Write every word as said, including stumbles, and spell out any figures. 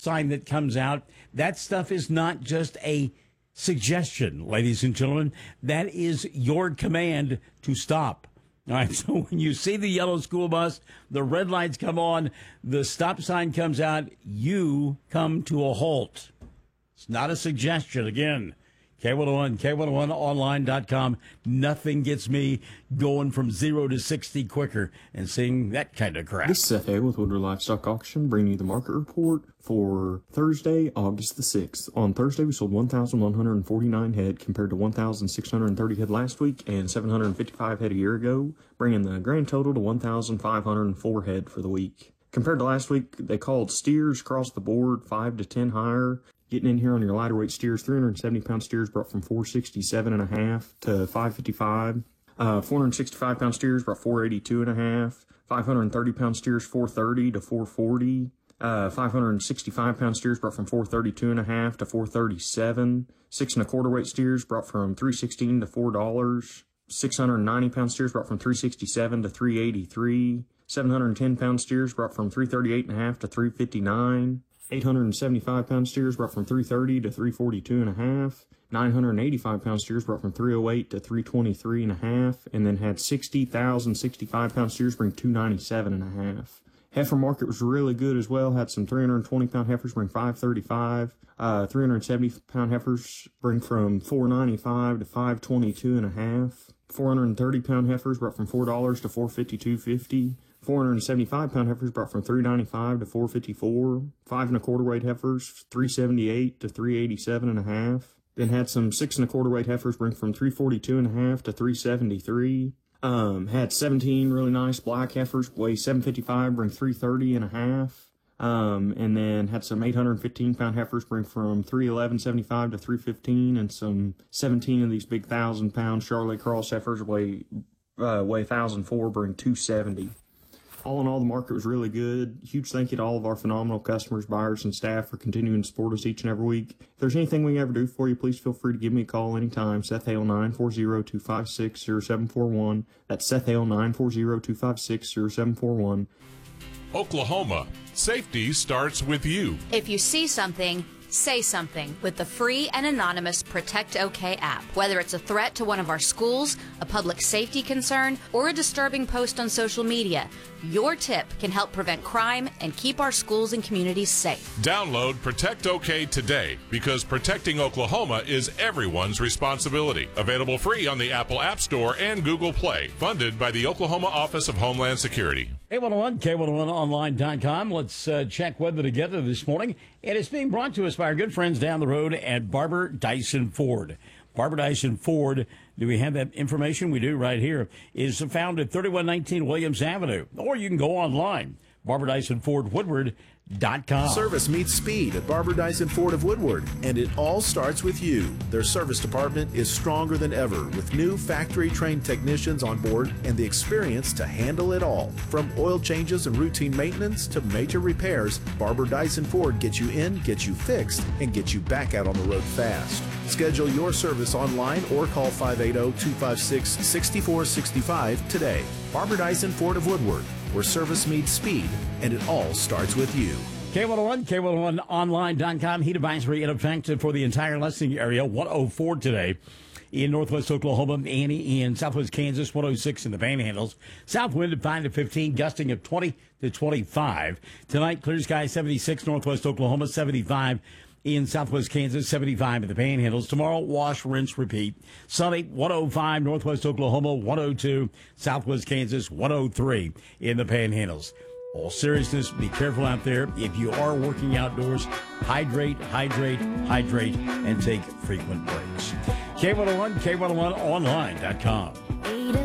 sign that comes out, that stuff is not just a suggestion, ladies and gentlemen. That is your command to stop. All right, so when you see the yellow school bus, the red lights come on, the stop sign comes out, you come to a halt. It's not a suggestion. Again, K one oh one, K one oh one online dot com. Nothing gets me going from zero to sixty quicker and seeing that kind of crap. This is Seth Hay with Woodward Livestock Auction, bringing you the market report for Thursday, August the sixth. On Thursday, we sold one thousand one hundred forty-nine head compared to one thousand six hundred thirty head last week and seven hundred fifty-five head a year ago, bringing the grand total to one thousand five hundred four head for the week. Compared to last week, they called steers across the board five to ten higher. Getting in here on your lighter weight steers, three hundred seventy pound steers brought from four sixty-seven and a half to five fifty-five. Uh, four hundred sixty-five pound steers brought four eighty-two and a half. five hundred thirty pound steers, four thirty to four forty. Uh, five hundred sixty-five pound steers brought from four thirty-two and a half to four thirty-seven. Six and a quarter weight steers brought from three sixteen to four dollars. six hundred ninety pound steers brought from three sixty-seven to three eighty-three. seven hundred ten pound steers brought from three thirty-eight and a half to three fifty-nine. eight hundred seventy-five pound steers brought from three thirty to three forty-two and a half. nine hundred eighty-five pound steers brought from three oh eight to three twenty-three and a half. And then had sixty thousand sixty-five pound steers bring two ninety-seven and a half. Heifer market was really good as well. Had some three hundred twenty pound heifers bring five thirty-five. Uh, three hundred seventy pound heifers bring from four ninety-five to five twenty-two and a half. four hundred thirty pound heifers brought from four dollars to four fifty-two fifty. four hundred seventy-five pound heifers brought from three ninety-five to four fifty-four. Five and a quarter weight heifers, three seventy-eight to three eighty-seven and a half. Then had some six and a quarter weight heifers bring from three forty-two and a half to three seventy-three. Um, had seventeen really nice black heifers, weigh seven fifty-five, bring three thirty and a half. Um, and then had some eight hundred fifteen pound heifers bring from three eleven seventy-five to three fifteen, and some seventeen of these big thousand pound Charlotte Cross heifers weigh, uh, weigh one thousand four, bring two seventy. All in all, the market was really good. Huge thank you to all of our phenomenal customers, buyers, and staff for continuing to support us each and every week. If there's anything we can ever do for you, please feel free to give me a call anytime. Seth Hale, nine four zero, two five six, zero seven four one. That's Seth Hale, nine four zero, two five six, zero seven four one. Oklahoma. Safety starts with you. If you see something, say something with the free and anonymous Protect OK app. Whether it's a threat to one of our schools, a public safety concern, or a disturbing post on social media, your tip can help prevent crime and keep our schools and communities safe. Download Protect OK today, because protecting Oklahoma is everyone's responsibility. Available free on the Apple App Store and Google Play. Funded by the Oklahoma Office of Homeland Security. K one oh one, K one oh one online dot com. Let's uh, check weather together this morning. And it's being brought to us by our good friends down the road at Barber Dyson Ford. Barber Dyson Ford, do we have that information? We do right here. Is found at thirty-one nineteen Williams Avenue. Or you can go online, Barber Dyson Ford Woodward dot com. Service meets speed at Barber Dyson Ford of Woodward, and it all starts with you. Their service department is stronger than ever, with new factory-trained technicians on board and the experience to handle it all. From oil changes and routine maintenance to major repairs, Barber Dyson Ford gets you in, gets you fixed, and gets you back out on the road fast. Schedule your service online or call five eight zero, two five six, six four six five today. Barber Dyson Ford of Woodward, where service meets speed, and it all starts with you. K one oh one, K one oh one online dot com. Heat advisory in effect for the entire Lessing area. one oh four today in northwest Oklahoma and in southwest Kansas. one oh six in the Panhandles. South wind at five to fifteen, gusting at twenty to twenty-five. Tonight, clear sky seventy-six, northwest Oklahoma seventy-five. In southwest Kansas, seventy-five in the Panhandles. Tomorrow, wash, rinse, repeat. Sunny, one oh five, northwest Oklahoma, one oh two, southwest Kansas, one oh three in the Panhandles. All seriousness, be careful out there. If you are working outdoors, hydrate, hydrate, hydrate, and take frequent breaks. K one oh one, K one oh one online dot com.